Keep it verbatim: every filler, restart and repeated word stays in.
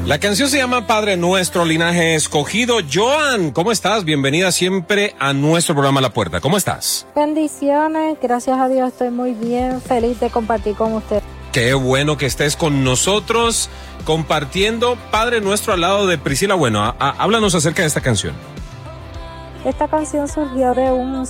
La canción se llama Padre Nuestro, Linaje Escogido. Joan, ¿cómo estás? Bienvenida siempre a nuestro programa La Puerta. ¿Cómo estás? Bendiciones, gracias a Dios estoy muy bien, feliz de compartir con usted. Qué bueno que estés con nosotros compartiendo Padre Nuestro al lado de Priscila. Bueno, a, a, háblanos acerca de esta canción. Esta canción surgió de un